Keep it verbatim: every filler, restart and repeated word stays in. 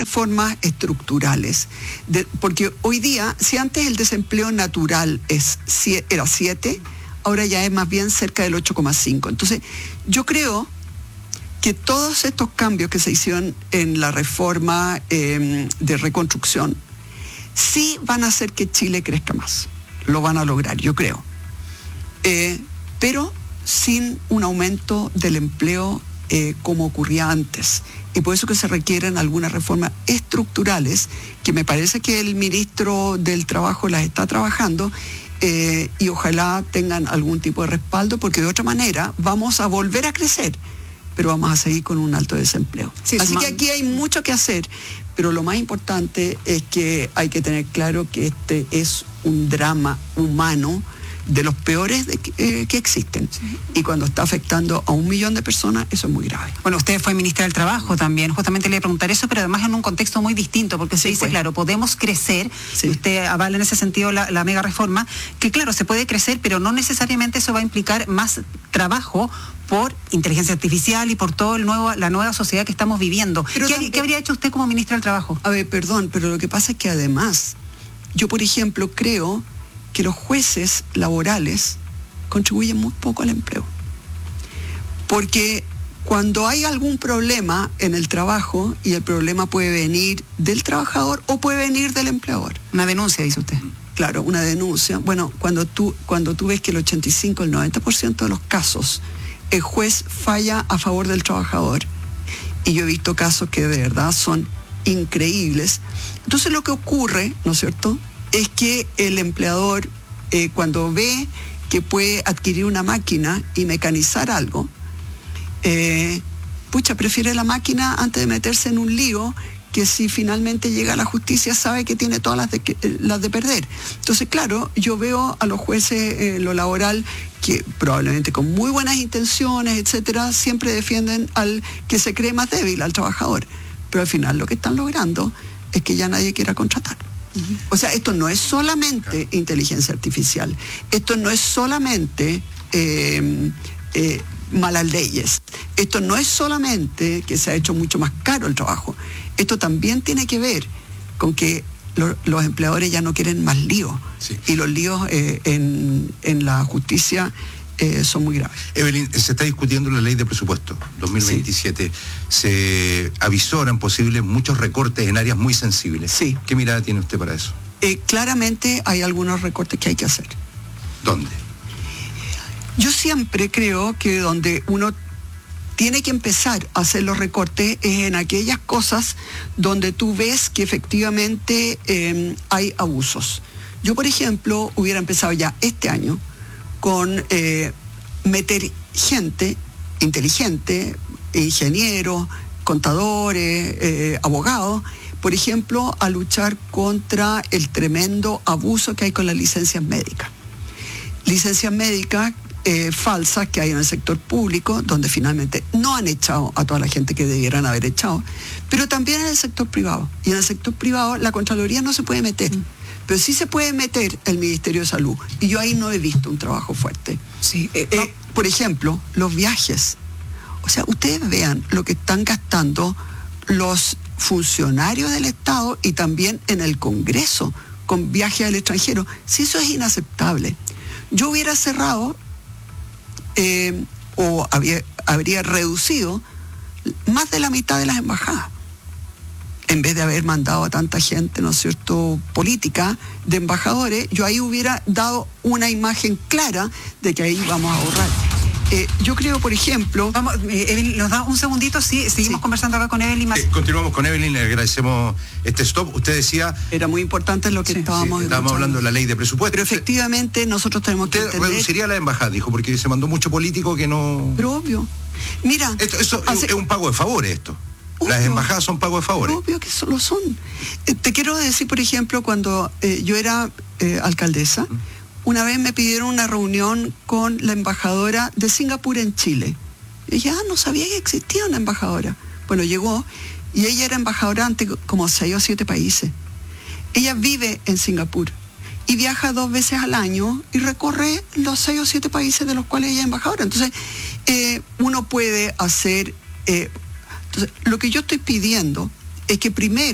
reformas estructurales, de, porque hoy día, si antes el desempleo natural es, era siete, ahora ya es más bien cerca del ocho coma cinco. Entonces, yo creo que todos estos cambios que se hicieron en la reforma eh, de reconstrucción sí van a hacer que Chile crezca más. Lo van a lograr, yo creo. Eh, pero sin un aumento del empleo eh, como ocurría antes. Y por eso que se requieren algunas reformas estructurales, que me parece que el ministro del Trabajo las está trabajando, eh, y ojalá tengan algún tipo de respaldo, porque de otra manera vamos a volver a crecer, pero vamos a seguir con un alto desempleo. Sí, Así que aquí hay mucho que hacer, pero lo más importante es que hay que tener claro que este es un drama humano de los peores de que, eh, que existen. Sí. Y cuando está afectando a un millón de personas, eso es muy grave. Bueno, usted fue ministra del Trabajo también, justamente le iba a preguntar eso, pero además en un contexto muy distinto, porque se sí, dice, pues. claro, podemos crecer, sí. y usted avala en ese sentido la, la mega reforma, que claro, se puede crecer, pero no necesariamente eso va a implicar más trabajo por inteligencia artificial y por todo el nuevo, la nueva sociedad que estamos viviendo. Pero ¿Qué, también, ¿Qué habría hecho usted como ministra del Trabajo? A ver, perdón, pero lo que pasa es que además, yo por ejemplo creo que los jueces laborales contribuyen muy poco al empleo. Porque cuando hay algún problema en el trabajo, y el problema puede venir del trabajador o puede venir del empleador. Una denuncia, dice usted. Claro, una denuncia. Bueno, cuando tú, cuando tú ves que el ochenta y cinco, el noventa por ciento de los casos, el juez falla a favor del trabajador, y yo he visto casos que de verdad son increíbles. Entonces lo que ocurre, ¿no es cierto?, es que el empleador, eh, cuando ve que puede adquirir una máquina y mecanizar algo, eh, pucha, prefiere la máquina antes de meterse en un lío que si finalmente llega a la justicia sabe que tiene todas las de, las de perder. Entonces, claro, yo veo a los jueces en eh, lo laboral que probablemente con muy buenas intenciones, etcétera, siempre defienden al que se cree más débil, al trabajador. Pero al final lo que están logrando es que ya nadie quiera contratar. O sea, esto no es solamente inteligencia artificial, esto no es solamente eh, eh, malas leyes, esto no es solamente que se ha hecho mucho más caro el trabajo, esto también tiene que ver con que lo, los empleadores ya no quieren más líos, sí. y los líos eh, en, en la justicia Eh, son muy graves. Evelyn, se está discutiendo la ley de presupuesto dos mil veintisiete. Sí. Se avisoran posibles muchos recortes en áreas muy sensibles. Sí. ¿Qué mirada tiene usted para eso? Eh, claramente hay algunos recortes que hay que hacer. ¿Dónde? Yo siempre creo que donde uno tiene que empezar a hacer los recortes es en aquellas cosas donde tú ves que efectivamente eh, hay abusos. Yo, por ejemplo, hubiera empezado ya este año con eh, meter gente inteligente, ingenieros, contadores, eh, abogados, por ejemplo, a luchar contra el tremendo abuso que hay con las licencias médicas. Licencias médicas eh, falsas que hay en el sector público, donde finalmente no han echado a toda la gente que debieran haber echado, pero también en el sector privado. Y en el sector privado la Contraloría no se puede meter. Mm. Pero sí se puede meter el Ministerio de Salud. Y yo ahí no he visto un trabajo fuerte. Sí, eh, eh, por ejemplo, los viajes. O sea, ustedes vean lo que están gastando los funcionarios del Estado y también en el Congreso con viajes al extranjero. Si eso es inaceptable. Yo hubiera cerrado eh, o había, habría reducido más de la mitad de las embajadas, en vez de haber mandado a tanta gente, ¿no es cierto?, política, de embajadores. Yo ahí hubiera dado una imagen clara de que ahí vamos a ahorrar. Eh, yo creo, por ejemplo... Vamos, eh, Evelyn, nos da un segundito, sí, seguimos sí. conversando acá con Evelyn. Eh, continuamos con Evelyn, le agradecemos este stop. Usted decía... Era muy importante lo que sí, estábamos... Sí, estábamos hablando de la ley de presupuesto. Pero efectivamente nosotros tenemos que Usted entender... reduciría la embajada, dijo, porque se mandó mucho político que no... Pero obvio. Mira... Esto, eso hace... es un pago de favores esto. Obvio, las embajadas son pago de favores. Obvio que eso lo son. Eh, te quiero decir, por ejemplo, cuando eh, yo era eh, alcaldesa, ¿Mm? una vez me pidieron una reunión con la embajadora de Singapur en Chile. Y dije, ah, no sabía que existía una embajadora. Bueno, llegó y ella era embajadora ante como seis o siete países. Ella vive en Singapur y viaja dos veces al año y recorre los seis o siete países de los cuales ella es embajadora. Entonces, eh, uno puede hacer... Eh, Entonces, lo que yo estoy pidiendo es que primero